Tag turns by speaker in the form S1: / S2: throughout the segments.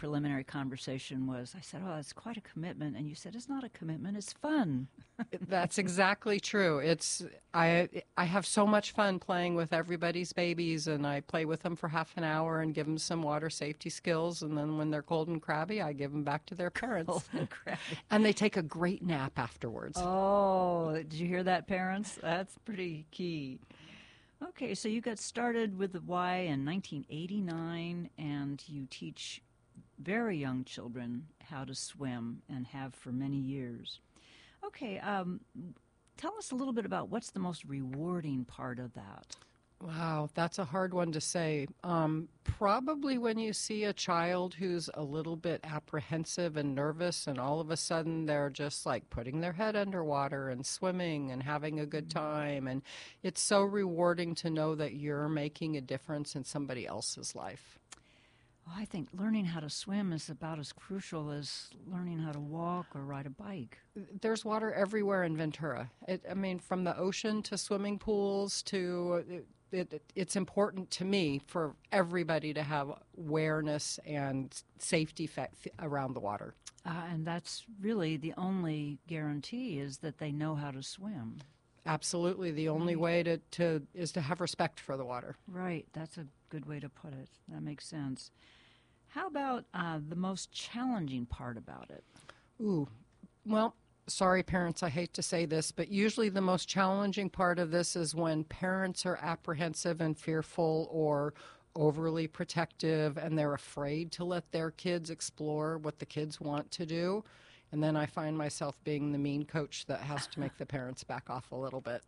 S1: preliminary conversation was, I said, oh, it's quite a commitment. And you said, it's not a commitment, it's fun.
S2: That's exactly true. I have so much fun playing with everybody's babies, and I play with them for half an hour and give them some water safety skills, and then when they're cold and crabby, I give them back to their parents.
S1: Cold and crabby.
S2: And they take a great nap afterwards.
S1: Oh, did you hear that, parents? That's pretty key. Okay, so you got started with the Y in 1989, and you teach very young children how to swim and have for many years. Okay, tell us a little bit about what's the most rewarding part of that.
S2: Wow, that's a hard one to say. Probably when you see a child who's a little bit apprehensive and nervous, and all of a sudden they're just like putting their head underwater and swimming and having a good time. And it's so rewarding to know that you're making a difference in somebody else's life.
S1: Well, I think learning how to swim is about as crucial as learning how to walk or ride a bike.
S2: There's water everywhere in Ventura. From the ocean to swimming pools to... It's important to me for everybody to have awareness and safety around the water.
S1: And that's really the only guarantee, is that they know how to swim.
S2: Absolutely. The only way is to have respect for the water.
S1: Right. That's a good way to put it. That makes sense. How about the most challenging part about it?
S2: Ooh, well, sorry, parents, I hate to say this, but usually the most challenging part of this is when parents are apprehensive and fearful or overly protective, and they're afraid to let their kids explore what the kids want to do. And then I find myself being the mean coach that has to make the parents back off a little bit.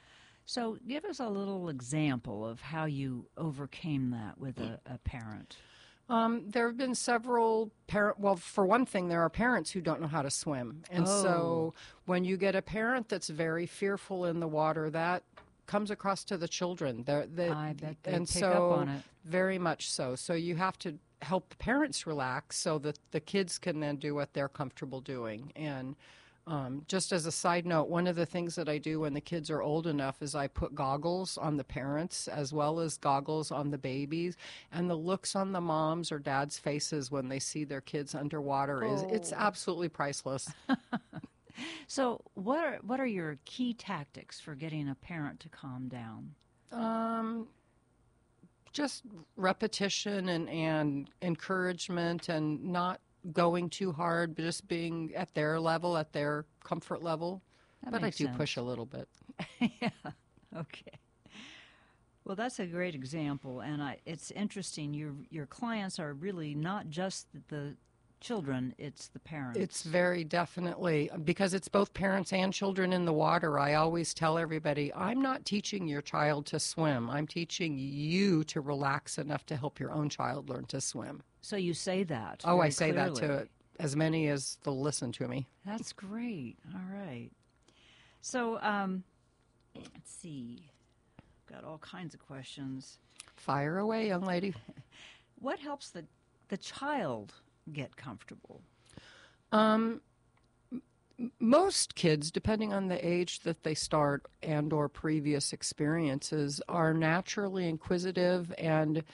S1: So give us a little example of how you overcame that with a parent.
S2: There have been several well, for one thing, there are parents who don't know how to swim. And so when you get a parent that's very fearful in the water, that comes across to the children.
S1: I bet they pick up on it.
S2: Very much so. So you have to help the parents relax so that the kids can then do what they're comfortable doing. And just as a side note, one of the things that I do when the kids are old enough is I put goggles on the parents as well as goggles on the babies, and the looks on the moms or dads' faces when they see their kids underwater it's absolutely priceless.
S1: So what are your key tactics for getting a parent to calm down?
S2: Just repetition and encouragement, and not going too hard, but just being at their level, at their comfort level. But I do push a little bit.
S1: Yeah, okay. Well, that's a great example, and it's interesting. Your clients are really not just the children, it's the parents.
S2: It's very definitely, because it's both parents and children in the water. I always tell everybody, I'm not teaching your child to swim. I'm teaching you to relax enough to help your own child learn to swim.
S1: So you say that.
S2: Oh, I say
S1: clearly.
S2: that to as many as they'll listen to me.
S1: That's great. All right. So let's see. Got all kinds of questions.
S2: Fire away, young lady.
S1: What helps the child get comfortable?
S2: Most kids, depending on the age that they start and or previous experiences, are naturally inquisitive, and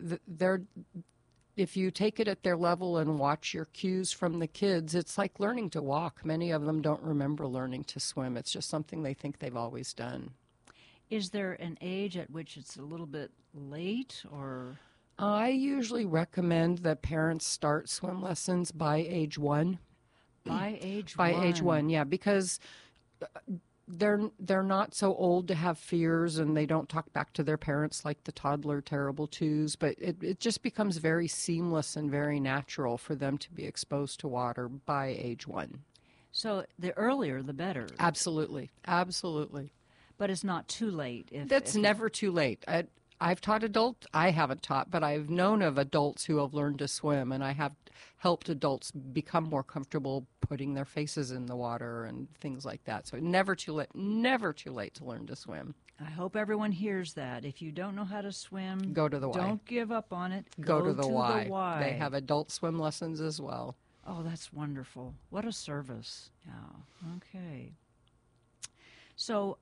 S2: if you take it at their level and watch your cues from the kids, it's like learning to walk. Many of them don't remember learning to swim. It's just something they think they've always done.
S1: Is there an age at which it's a little bit late, or?
S2: I usually recommend that parents start swim lessons by age 1.
S1: By age 1?
S2: By age 1, yeah, because they're not so old to have fears, and they don't talk back to their parents like the toddler terrible twos, but it just becomes very seamless and very natural for them to be exposed to water by age 1.
S1: So the earlier the better.
S2: Absolutely. Absolutely.
S1: But it's not too late.
S2: That's never too late. I've taught adults. I haven't taught, but I've known of adults who have learned to swim, and I have helped adults become more comfortable putting their faces in the water and things like that. So never too late to learn to swim. I
S1: hope everyone hears that. If you don't know how to swim,
S2: go to the Y.
S1: Don't give up on it.
S2: Go to the Y. They have adult swim lessons as well.
S1: Oh, that's wonderful. What a service. Yeah. Okay. So,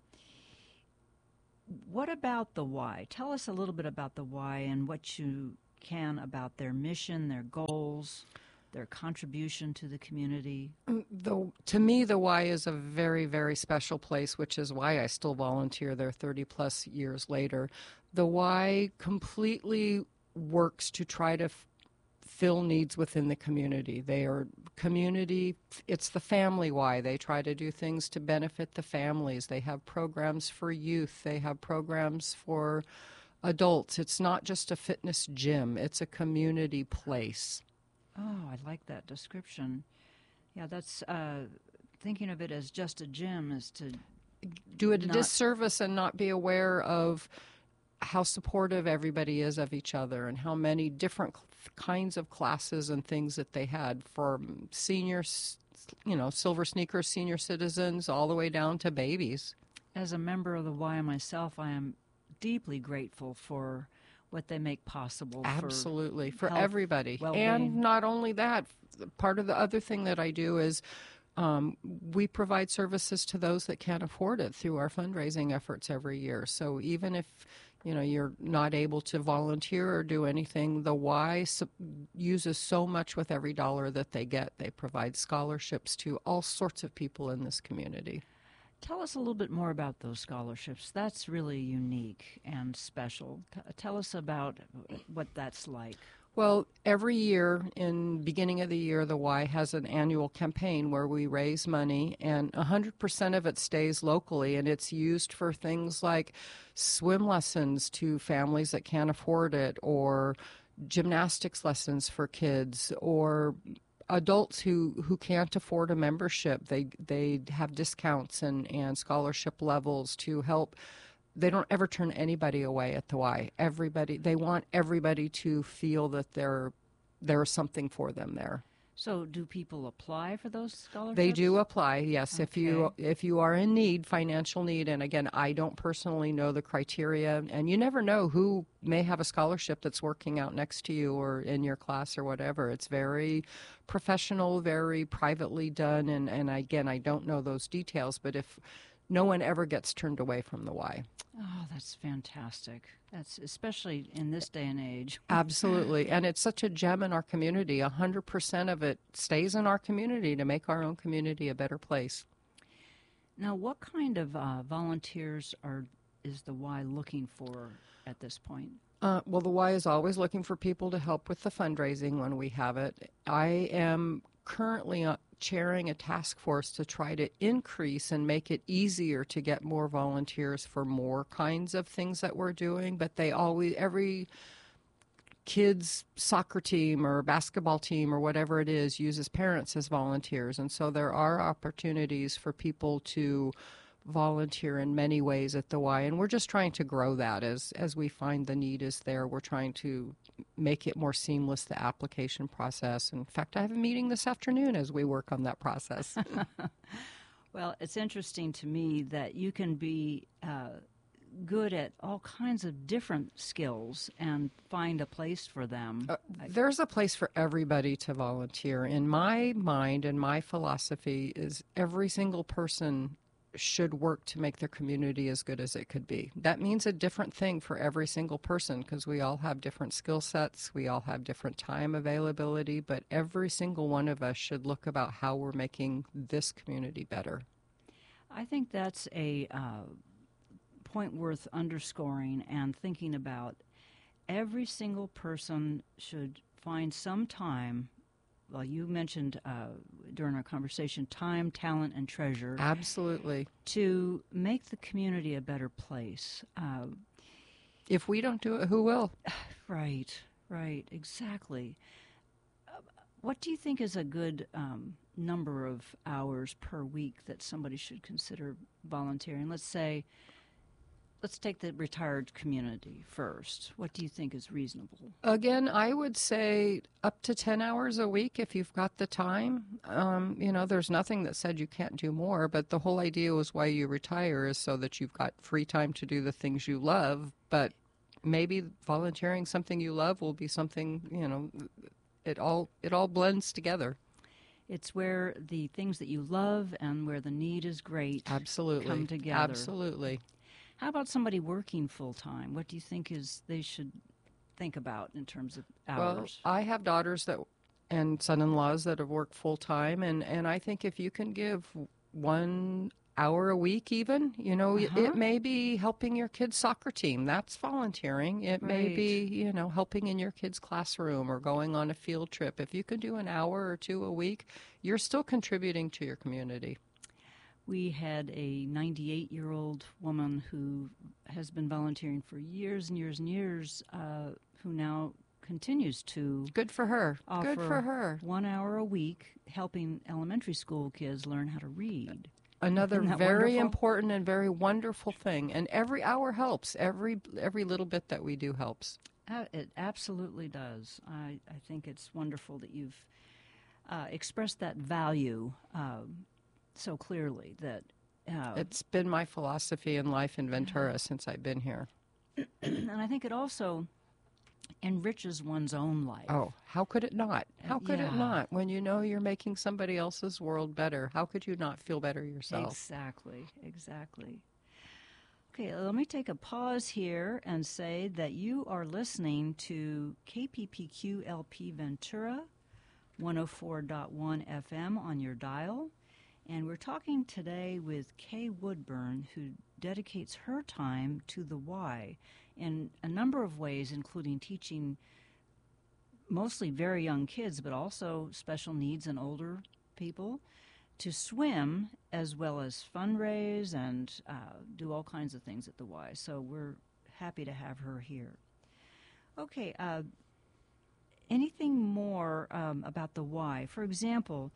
S1: what about the Y? Tell us a little bit about the Y and what you can about their mission, their goals, their contribution to the community?
S2: To me, the Y is a very, very special place, which is why I still volunteer there 30 plus years later. The Y completely works to try to fill needs within the community. They are community, it's the family Y. They try to do things to benefit the families. They have programs for youth. They have programs for adults. It's not just a fitness gym, it's a community place.
S1: Oh, I like that description. Yeah, that's thinking of it as just a gym is to
S2: do it a
S1: not
S2: disservice and not be aware of how supportive everybody is of each other and how many different kinds of classes and things that they had for seniors, silver sneakers, senior citizens, all the way down to babies.
S1: As a member of the Y myself, I am deeply grateful for what they make possible.
S2: Absolutely, for
S1: health,
S2: everybody.
S1: well-being.
S2: And not only that, part of the other thing that I do is we provide services to those that can't afford it through our fundraising efforts every year. So even if you're not able to volunteer or do anything, the Y uses so much with every dollar that they get. They provide scholarships to all sorts of people in this community.
S1: Tell us a little bit more about those scholarships. That's really unique and special. Tell us about what that's like.
S2: Well, every year, in beginning of the year, the Y has an annual campaign where we raise money, and 100% of it stays locally, and it's used for things like swim lessons to families that can't afford it, or gymnastics lessons for kids, or adults who can't afford a membership. They have discounts and scholarship levels to help. They don't ever turn anybody away at the Y. They want everybody to feel that there's something for them there.
S1: So do people apply for those scholarships?
S2: They do apply, yes.
S1: Okay.
S2: If you are in need, financial need, and again, I don't personally know the criteria, and you never know who may have a scholarship that's working out next to you or in your class or whatever. It's very professional, very privately done, and again, I don't know those details, but if no one ever gets turned away from the Y.
S1: Oh, that's fantastic. That's especially in this day and age.
S2: Absolutely. And it's such a gem in our community. 100% of it stays in our community to make our own community a better place.
S1: Now, what kind of volunteers is the Y looking for at this point?
S2: Well, the Y is always looking for people to help with the fundraising when we have it. I am currently chairing a task force to try to increase and make it easier to get more volunteers for more kinds of things that we're doing, but every kids soccer team or basketball team or whatever it is uses parents as volunteers, and so there are opportunities for people to volunteer in many ways at the Y, and we're just trying to grow that as we find the need is there. We're trying to make it more seamless, the application process. In fact, I have a meeting this afternoon as we work on that process.
S1: Well, it's interesting to me that you can be good at all kinds of different skills and find a place for them.
S2: There's a place for everybody to volunteer. In my mind and my philosophy is every single person should work to make their community as good as it could be. That means a different thing for every single person because we all have different skill sets, we all have different time availability, but every single one of us should look about how we're making this community better.
S1: I think that's a point worth underscoring and thinking about. Every single person should find some time. Well, you mentioned during our conversation time, talent, and treasure.
S2: Absolutely.
S1: To make the community a better place.
S2: If we don't do it, who will?
S1: Right, exactly. What do you think is a good number of hours per week that somebody should consider volunteering? Let's take the retired community first. What do you think is reasonable?
S2: Again, I would say up to 10 hours a week if you've got the time. There's nothing that said you can't do more, but the whole idea was why you retire is so that you've got free time to do the things you love, but maybe volunteering something you love will be something, it all blends together.
S1: It's where the things that you love and where the need is great come together.
S2: Absolutely.
S1: How about somebody working full-time? What do you think they should think about in terms of
S2: Well,
S1: hours?
S2: I have daughters that and son-in-laws that have worked full time, and I think if you can give 1 hour a week, even, it
S1: Uh-huh.
S2: may be helping your kid's soccer team. That's volunteering. It may
S1: Right.
S2: be, helping in your kid's classroom or going on a field trip. If you can do an hour or two a week, you're still contributing to your community.
S1: We had a 98-year-old woman who has been volunteering for years and years and years, who now continues to
S2: Good for her. Good for
S1: offer
S2: her.
S1: 1 hour a week helping elementary school kids learn how to read.
S2: Another
S1: Isn't that
S2: very
S1: wonderful?
S2: important and very wonderful thing. And every hour helps. Every little bit that we do helps.
S1: It absolutely does. I think it's wonderful that you've expressed that value so clearly that
S2: It's been my philosophy in life in Ventura since I've been here.
S1: and I think it also enriches one's own life.
S2: Oh, how could it not? How could it
S1: Yeah.
S2: not? When you know you're making somebody else's world better, how could you not feel better yourself?
S1: Exactly. Okay, let me take a pause here and say that you are listening to KPPQ-LP Ventura, 104.1 FM on your dial. And we're talking today with Kay Woodburn, who dedicates her time to the Y in a number of ways, including teaching mostly very young kids, but also special needs and older people, to swim as well as fundraise and do all kinds of things at the Y. So we're happy to have her here. Okay, anything more about the Y? For example,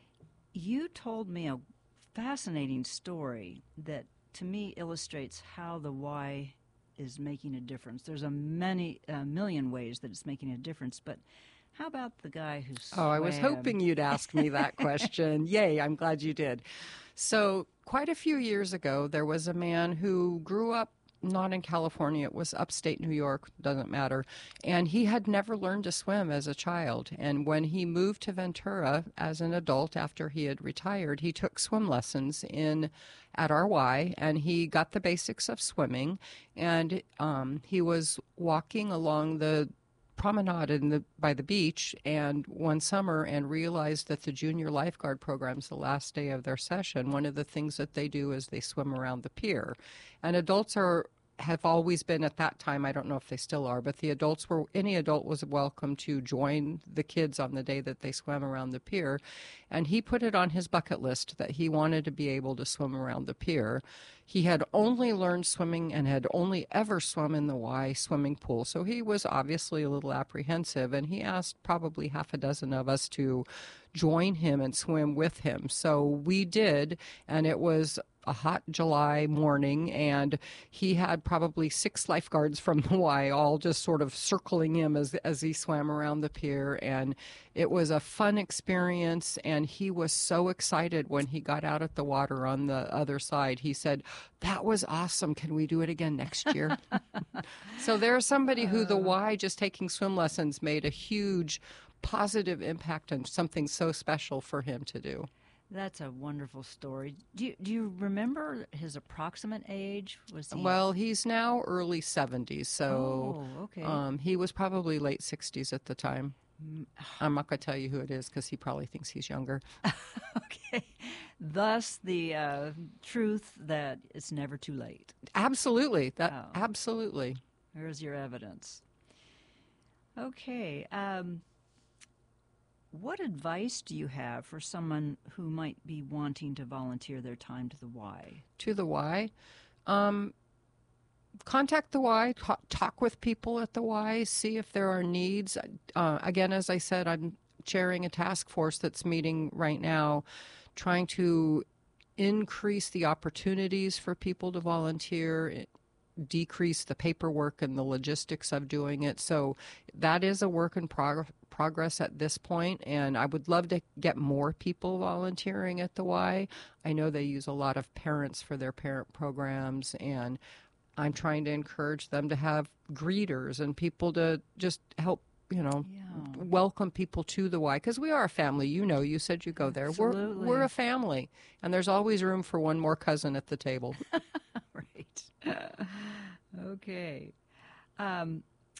S1: you told me a fascinating story that to me illustrates how the Y is making a difference. There's a million ways that it's making a difference, but how about the guy who swam?
S2: Oh, I was hoping you'd ask me that question. Yay, I'm glad you did. So, quite a few years ago, there was a man who grew up not in California, it was upstate New York, doesn't matter. And he had never learned to swim as a child. And when he moved to Ventura as an adult after he had retired, he took swim lessons at our Y, and he got the basics of swimming. And he was walking along the promenade by the beach and one summer and realized that the junior lifeguard program's the last day of their session. One of the things that they do is they swim around the pier, and adults have always been at that time, I don't know if they still are, but any adult was welcome to join the kids on the day that they swam around the pier. And he put it on his bucket list that he wanted to be able to swim around the pier. He had only learned swimming and had only ever swum in the Y swimming pool. So he was obviously a little apprehensive, and he asked probably half a dozen of us to join him and swim with him. So we did, and it was a hot July morning, and he had probably 6 lifeguards from the Y all just sort of circling him as he swam around the pier. And it was a fun experience, and he was so excited when he got out at the water on the other side. He said, "That was awesome. Can we do it again next year?" So there's somebody who the Y, just taking swim lessons, made a huge positive impact on something so special for him to do.
S1: That's a wonderful story. Do you remember his approximate age? Was he?
S2: Well, he's now early 70s, so
S1: Oh, okay.
S2: he was probably late 60s at the time. I'm not going to tell you who it is because he probably thinks he's younger.
S1: Okay. Thus, the truth that it's never too late.
S2: Absolutely.
S1: Oh.
S2: Absolutely.
S1: There's your evidence. Okay. What advice do you have for someone who might be wanting to volunteer their time to the Y?
S2: To the Y. Contact the Y, talk with people at the Y, see if there are needs. Again, as I said, I'm chairing a task force that's meeting right now, trying to increase the opportunities for people to volunteer, decrease the paperwork and the logistics of doing it. So that is a work in progress at this point, and I would love to get more people volunteering at the Y. I know they use a lot of parents for their parent programs, and I'm trying to encourage them to have greeters and people to just help, welcome people to the Y, because we are a family. You said you go there.
S1: Absolutely.
S2: We're a family, and there's always room for one more cousin at the table.
S1: Right. Okay.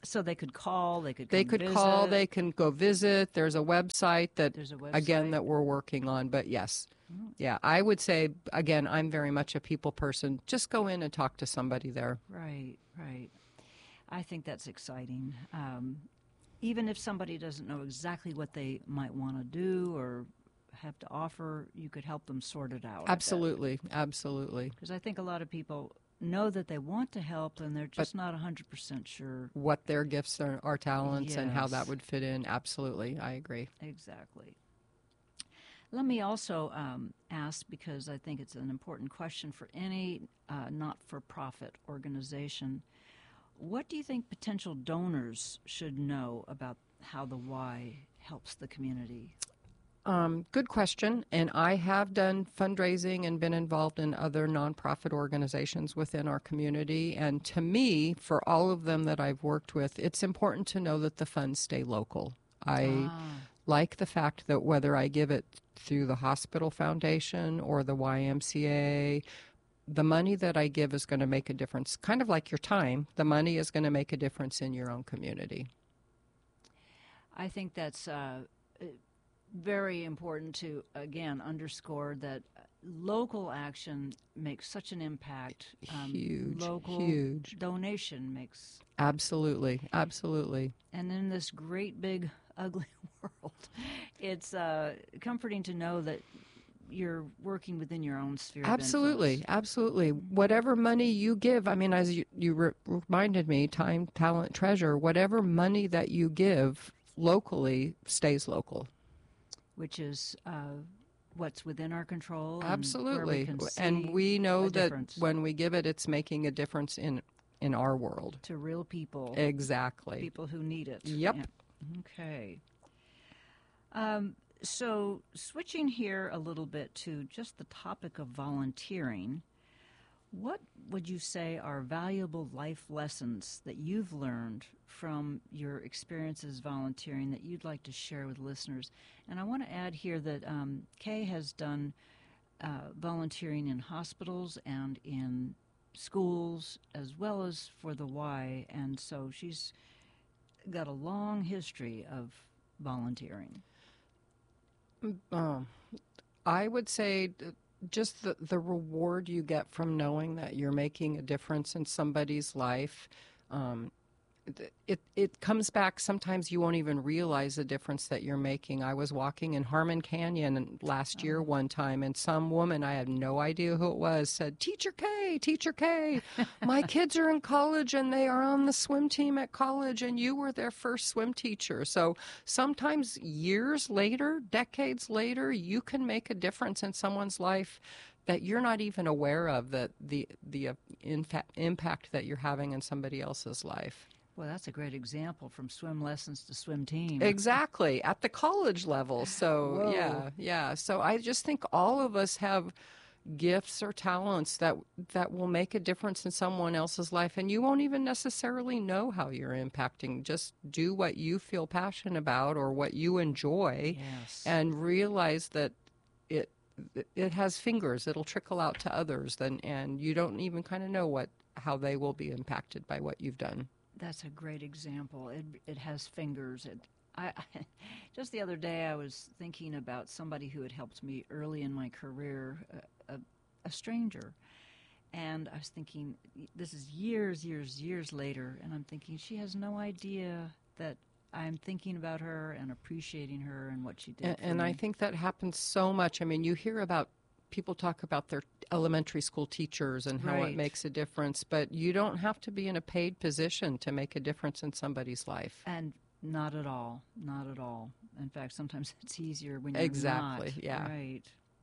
S1: So they could call, they could
S2: They
S1: come
S2: could
S1: visit.
S2: call, they can go visit. There's a website that,
S1: There's a website.
S2: again, that we're working on. But yes, yeah, I would say, again, I'm very much a people person. Just go in and talk to somebody there.
S1: Right, right. I think that's exciting. Even if somebody doesn't know exactly what they might want to do or have to offer, you could help them sort it out.
S2: Absolutely, absolutely.
S1: Because I think a lot of people know that they want to help and they're just not 100% sure.
S2: What their gifts are talents, and how that
S1: Yes.
S2: would fit in. Absolutely, I agree.
S1: Exactly. Let me also ask, because I think it's an important question for any not-for-profit organization, what do you think potential donors should know about how the Y helps the community?
S2: Good question. And I have done fundraising and been involved in other nonprofit organizations within our community. And to me, for all of them that I've worked with, it's important to know that the funds stay local. I like the fact that whether I give it through the hospital foundation or the YMCA, the money that I give is going to make a difference. Kind of like your time, the money is going to make a difference in your own community.
S1: I think that's very important to, again, underscore that local action makes such an impact.
S2: Huge,
S1: Local
S2: huge.
S1: donation makes.
S2: Absolutely, absolutely.
S1: And in this great, big, ugly world, it's comforting to know that you're working within your own sphere
S2: Absolutely,
S1: of influence.
S2: absolutely. Whatever money you give, I mean, as you reminded me, time, talent, treasure, whatever money that you give locally stays local.
S1: Which is what's within our control.
S2: Absolutely.
S1: And
S2: we know
S1: a
S2: that
S1: difference.
S2: when we give it, it's making a difference in our world.
S1: To real people.
S2: Exactly.
S1: People who need it.
S2: Yep.
S1: Yeah. Okay. So switching here a little bit to just the topic of volunteering, what would you say are valuable life lessons that you've learned from your experiences volunteering that you'd like to share with listeners? And I want to add here that Kay has done volunteering in hospitals and in schools as well as for the Y, and so she's got a long history of volunteering.
S2: I would say just the reward you get from knowing that you're making a difference in somebody's life. It comes back. Sometimes you won't even realize the difference that you're making. I was walking in Harmon Canyon last year one time, and some woman, I had no idea who it was, said, Teacher K, my kids are in college and they are on the swim team at college and you were their first swim teacher. So sometimes years later, decades later, you can make a difference in someone's life that you're not even aware of, that the impact that you're having in somebody else's life.
S1: Well, that's a great example, from swim lessons to swim team.
S2: Exactly, at the college level. So,
S1: Whoa.
S2: yeah. So I just think all of us have gifts or talents that will make a difference in someone else's life, and you won't even necessarily know how you're impacting. Just do what you feel passionate about or what you enjoy,
S1: Yes.
S2: and realize that it has fingers. It'll trickle out to others, and you don't even kind of know how they will be impacted by what you've done.
S1: That's a great example. It has fingers. I just the other day I was thinking about somebody who had helped me early in my career, a stranger, and I was thinking, this is years later, and I'm thinking she has no idea that I'm thinking about her and appreciating her and what she did.
S2: And I think that happens so much. I mean, you hear about people talk about their elementary school teachers and how it makes a difference, but you don't have to be in a paid position to make a difference in somebody's life.
S1: And not at all. Not at all. In fact, sometimes it's easier when you're
S2: Exactly,
S1: not.
S2: yeah.
S1: Right.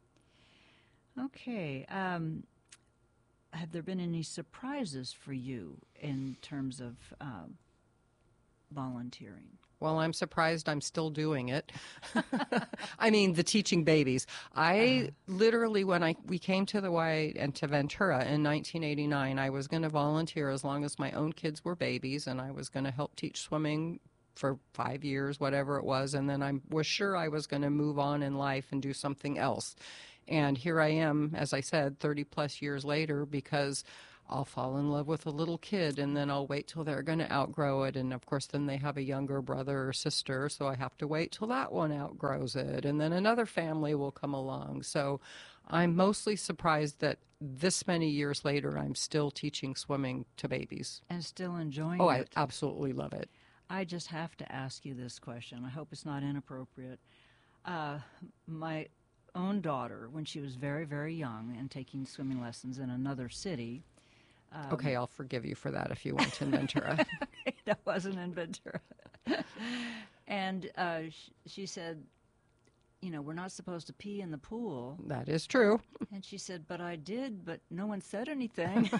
S1: Okay. Have there been any surprises for you in terms of volunteering?
S2: Well, I'm surprised I'm still doing it. I mean, the teaching babies. I literally, when we came to the Y and to Ventura in 1989, I was going to volunteer as long as my own kids were babies, and I was going to help teach swimming for 5 years, whatever it was, and then I was sure I was going to move on in life and do something else. And here I am, as I said, 30-plus years later, because I'll fall in love with a little kid, and then I'll wait till they're going to outgrow it. And of course, then they have a younger brother or sister, so I have to wait till that one outgrows it. And then another family will come along. So I'm mostly surprised that this many years later, I'm still teaching swimming to babies.
S1: And still enjoying
S2: Oh,
S1: it.
S2: I absolutely love it.
S1: I just have to ask you this question. I hope it's not inappropriate. My own daughter, when she was very, very young and taking swimming lessons in another city.
S2: Okay, I'll forgive you for that if you went in Ventura.
S1: That wasn't in Ventura. And she said, we're not supposed to pee in the pool.
S2: That is true.
S1: And she said, but I did, but no one said anything.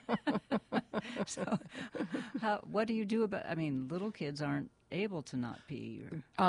S1: So what do you do about, little kids aren't able to not pee.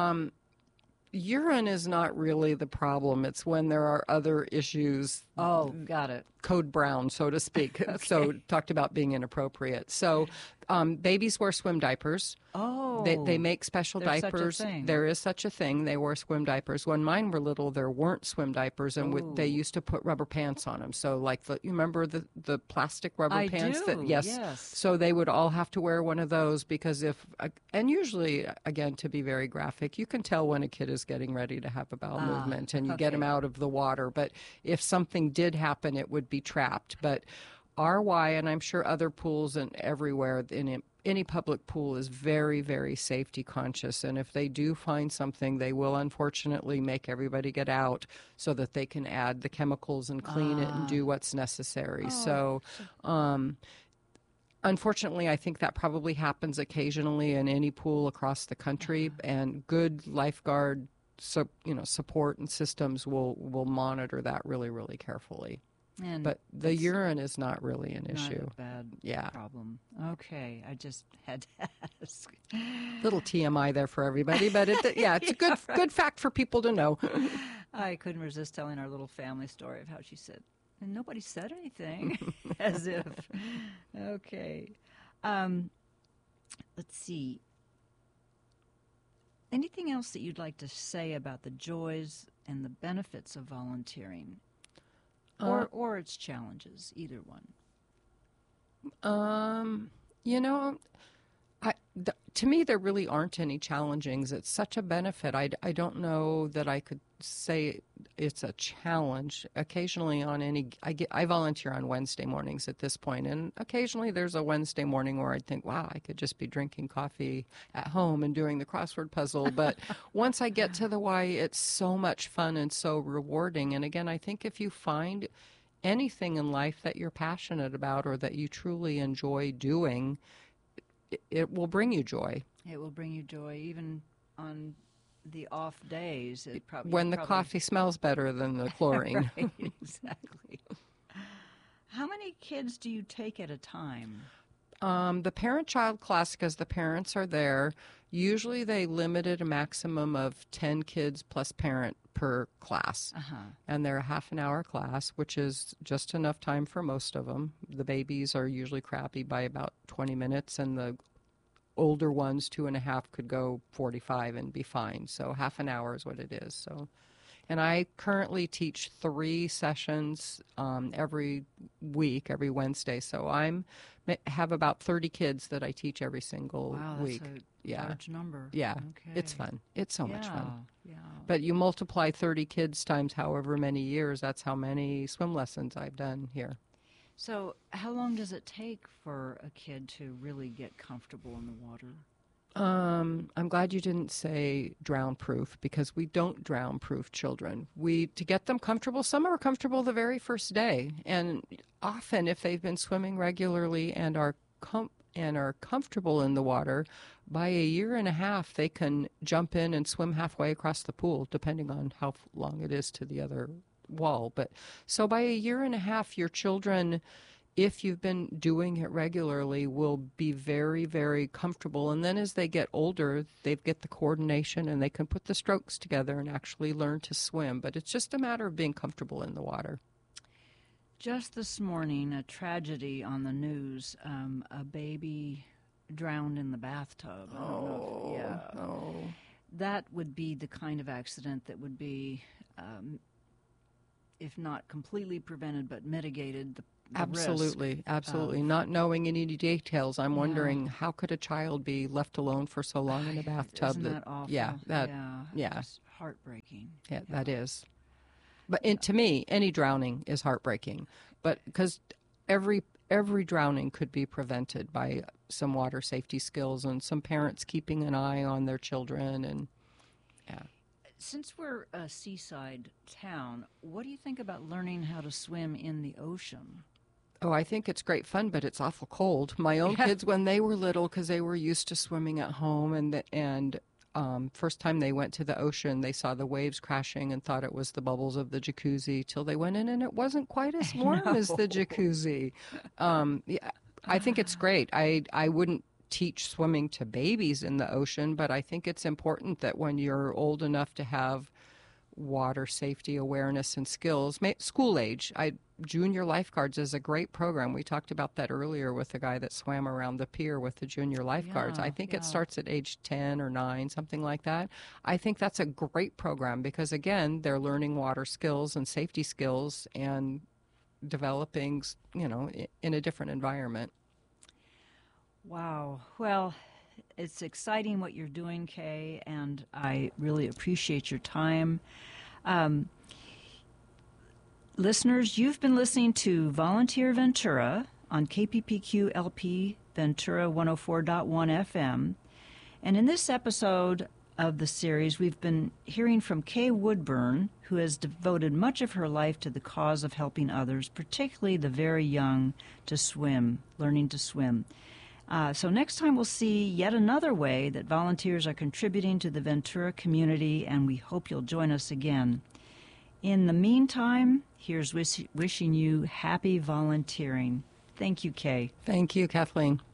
S2: Urine is not really the problem. It's when there are other issues.
S1: Oh, got it.
S2: Code brown, so to speak.
S1: Okay.
S2: So talked about being inappropriate. So babies wear swim diapers.
S1: Oh.
S2: They make special
S1: There's
S2: diapers.
S1: such a thing.
S2: There is such a thing. They wear swim diapers. When mine were little, there weren't swim diapers, and
S1: Ooh.
S2: they used to put rubber pants on them. So like you remember the plastic rubber
S1: I
S2: pants?
S1: do,
S2: Yes. So they would all have to wear one of those because and usually, again, to be very graphic, you can tell when a kid is getting ready to have a bowel movement, and you get them out of the water. But if something did happen, it would be trapped. But RY, and I'm sure other pools and everywhere in any public pool, is very, very safety conscious. And if they do find something, they will unfortunately make everybody get out so that they can add the chemicals and clean it and do what's necessary. So unfortunately, I think that probably happens occasionally in any pool across the country, and good lifeguard support and systems will monitor that really, really carefully. But the urine is not really an issue.
S1: Not a bad problem. Okay, I just had to ask.
S2: Little TMI there for everybody, but it's a good fact for people to know.
S1: I couldn't resist telling our little family story of how she said, and nobody said anything, as if. Okay. Let's see. Anything else that you'd like to say about the joys and the benefits of volunteering? Or its challenges, either one.
S2: To me, there really aren't any challengings. It's such a benefit. I don't know that I could say it's a challenge. Occasionally I volunteer on Wednesday mornings at this point, and occasionally there's a Wednesday morning where I think, wow, I could just be drinking coffee at home and doing the crossword puzzle. But once I get to the Y, it's so much fun and so rewarding. And again, I think if you find anything in life that you're passionate about or that you truly enjoy doing, it will bring you joy.
S1: It will bring you joy, even on the off days.
S2: When the coffee smells better than the chlorine.
S1: Right, exactly. How many kids do you take at a time?
S2: The parent-child class, because the parents are there, usually they limited a maximum of 10 kids plus parent per class. And they're a half-an-hour class, which is just enough time for most of them. The babies are usually crappy by about 20 minutes, and the older ones, 2.5, could go 45 and be fine. So half an hour is what it is. So, and I currently teach 3 sessions every week, every Wednesday. So have about 30 kids that I teach every single week.
S1: That's a large number.
S2: Yeah,
S1: okay.
S2: It's fun. It's so much fun.
S1: Yeah.
S2: But you multiply 30 kids times however many years, that's how many swim lessons I've done here.
S1: So how long does it take for a kid to really get comfortable in the water?
S2: I'm glad you didn't say drown-proof, because we don't drown-proof children. To get them comfortable, some are comfortable the very first day. And often, if they've been swimming regularly and are comfortable in the water, by a year and a half, they can jump in and swim halfway across the pool, depending on how long it is to the other wall. But so by a year and a half, your children, if you've been doing it regularly, will be very, very comfortable. And then as they get older, they get the coordination and they can put the strokes together and actually learn to swim. But it's just a matter of being comfortable in the water.
S1: Just this morning, a tragedy on the news. A baby drowned in the bathtub. That would be the kind of accident that would be, if not completely prevented but mitigated.
S2: Absolutely, absolutely. Not knowing any details, I'm wondering how could a child be left alone for so long in a bathtub?
S1: Isn't that awful?
S2: Yeah, yeah,
S1: It's heartbreaking.
S2: yeah, that is. But to me, any drowning is heartbreaking. But because every drowning could be prevented by some water safety skills and some parents keeping an eye on their children, and yeah.
S1: Since we're a seaside town, what do you think about learning how to swim in the ocean?
S2: Oh, I think it's great fun, but it's awful cold. My own kids, when they were little, because they were used to swimming at home, and first time they went to the ocean, they saw the waves crashing and thought it was the bubbles of the jacuzzi till they went in, and it wasn't quite as warm as the jacuzzi. Yeah, I think it's great. I wouldn't teach swimming to babies in the ocean, but I think it's important that when you're old enough to have water safety awareness and skills, school age. Junior Lifeguards is a great program. We talked about that earlier with the guy that swam around the pier with the junior lifeguards. I think it starts at age 10 or 9, something like that. I think that's a great program because, again, they're learning water skills and safety skills and developing, in a different environment.
S1: Wow. Well, it's exciting what you're doing, Kay, and I really appreciate your time. Listeners, you've been listening to Volunteer Ventura on KPPQ LP Ventura 104.1 FM. And in this episode of the series, we've been hearing from Kay Woodburn, who has devoted much of her life to the cause of helping others, particularly the very young, to swim, learning to swim. So next time we'll see yet another way that volunteers are contributing to the Ventura community, and we hope you'll join us again. In the meantime, here's wishing you happy volunteering. Thank you, Kay.
S2: Thank you, Kathleen.